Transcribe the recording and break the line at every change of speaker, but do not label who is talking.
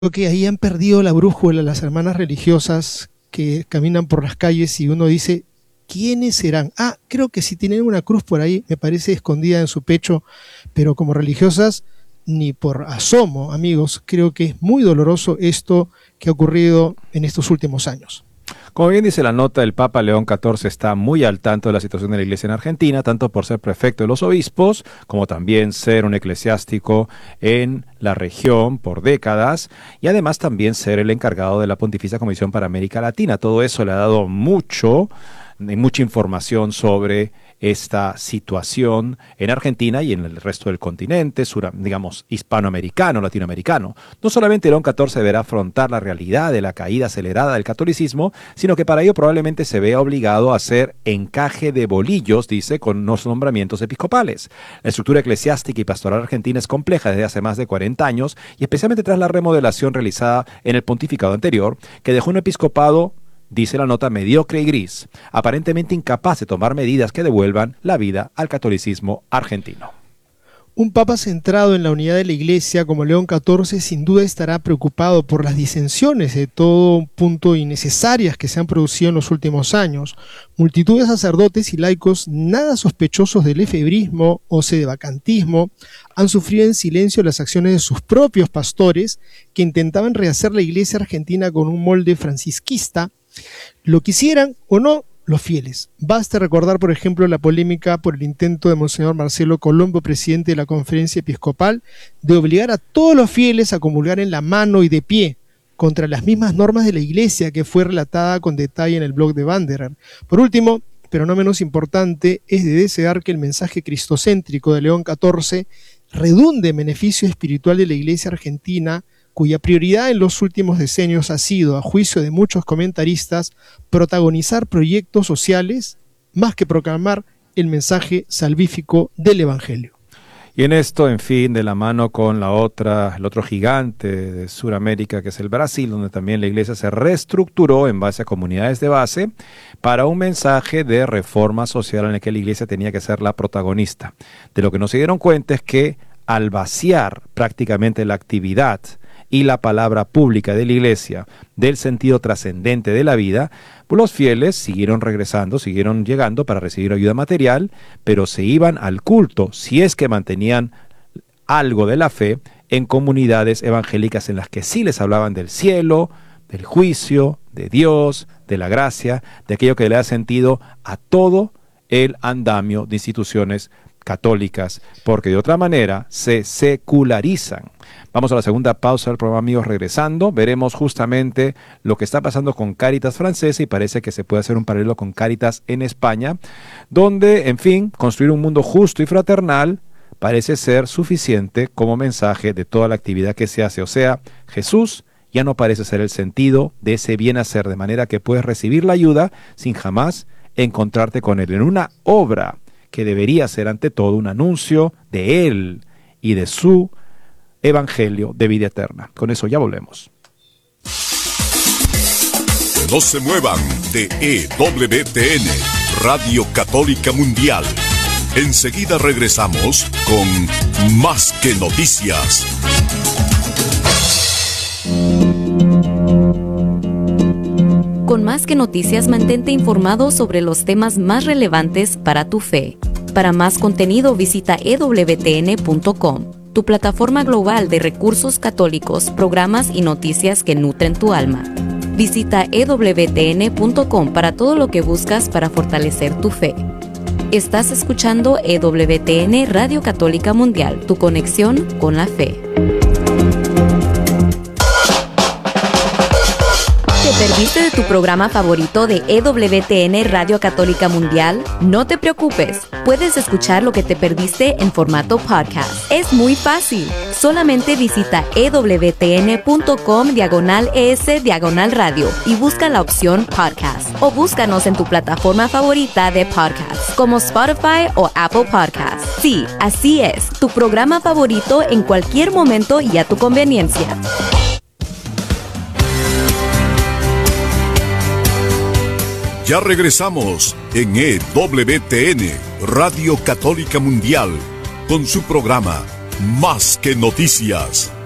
que ahí han perdido la brújula las hermanas religiosas que caminan por las calles y uno dice, ¿quiénes serán? Creo que sí tienen una cruz por ahí, me parece escondida en su pecho, pero como religiosas, ni por asomo, amigos. Creo que es muy doloroso esto que ha ocurrido en estos últimos años.
Como bien dice la nota, el Papa León XIV está muy al tanto de la situación de la Iglesia en Argentina, tanto por ser prefecto de los obispos, como también ser un eclesiástico en la región por décadas, y además también ser el encargado de la Pontificia Comisión para América Latina. Todo eso le ha dado mucha información sobre esta situación en Argentina y en el resto del continente, hispanoamericano, latinoamericano. No solamente León XIV deberá afrontar la realidad de la caída acelerada del catolicismo, sino que para ello probablemente se vea obligado a hacer encaje de bolillos, dice, con los nombramientos episcopales. La estructura eclesiástica y pastoral argentina es compleja desde hace más de 40 años, y especialmente tras la remodelación realizada en el pontificado anterior, que dejó un episcopado, dice la nota, mediocre y gris, aparentemente incapaz de tomar medidas que devuelvan la vida al catolicismo argentino.
Un papa centrado en la unidad de la Iglesia como León XIV sin duda estará preocupado por las disensiones de todo punto innecesarias que se han producido en los últimos años. Multitud de sacerdotes y laicos nada sospechosos del efebrismo o sedevacantismo han sufrido en silencio las acciones de sus propios pastores que intentaban rehacer la Iglesia argentina con un molde francisquista, lo quisieran o no los fieles. Basta recordar, por ejemplo, la polémica por el intento de Monseñor Marcelo Colombo, presidente de la Conferencia Episcopal, de obligar a todos los fieles a comulgar en la mano y de pie, contra las mismas normas de la Iglesia, que fue relatada con detalle en el blog de Wanderer. Por último, pero no menos importante, es de desear que el mensaje cristocéntrico de León XIV redunde en beneficio espiritual de la Iglesia argentina, cuya prioridad en los últimos decenios ha sido, a juicio de muchos comentaristas, protagonizar proyectos sociales más que proclamar el mensaje salvífico del Evangelio.
Y en esto, en fin, de la mano con el otro gigante de Sudamérica, que es el Brasil, donde también la Iglesia se reestructuró en base a comunidades de base para un mensaje de reforma social en el que la Iglesia tenía que ser la protagonista. De lo que no se dieron cuenta es que al vaciar prácticamente la actividad y la palabra pública de la Iglesia del sentido trascendente de la vida, pues los fieles siguieron regresando, siguieron llegando para recibir ayuda material, pero se iban al culto, si es que mantenían algo de la fe, en comunidades evangélicas en las que sí les hablaban del cielo, del juicio, de Dios, de la gracia, de aquello que le da sentido a todo el andamio de instituciones católicas, porque de otra manera se secularizan. Vamos a la segunda pausa del programa, amigos. Regresando, veremos justamente lo que está pasando con Cáritas francesa y parece que se puede hacer un paralelo con Cáritas en España, donde, en fin, construir un mundo justo y fraternal parece ser suficiente como mensaje de toda la actividad que se hace. O sea, Jesús ya no parece ser el sentido de ese bien hacer, de manera que puedes recibir la ayuda sin jamás encontrarte con Él en una obra que debería ser ante todo un anuncio de Él y de su Evangelio de vida eterna. Con eso ya volvemos.
No se muevan de EWTN, Radio Católica Mundial. Enseguida regresamos con Más que Noticias.
Con Más que Noticias, mantente informado sobre los temas más relevantes para tu fe. Para más contenido, visita ewtn.com, tu plataforma global de recursos católicos, programas y noticias que nutren tu alma. Visita ewtn.com para todo lo que buscas para fortalecer tu fe. Estás escuchando EWTN Radio Católica Mundial, tu conexión con la fe. ¿Te perdiste de tu programa favorito de EWTN Radio Católica Mundial? No te preocupes, puedes escuchar lo que te perdiste en formato podcast. Es muy fácil, solamente visita ewtn.com/es/radio y busca la opción podcast. O búscanos en tu plataforma favorita de podcast, como Spotify o Apple Podcasts. Sí, así es, tu programa favorito en cualquier momento y a tu conveniencia.
Ya regresamos en EWTN, Radio Católica Mundial, con su programa Más que Noticias.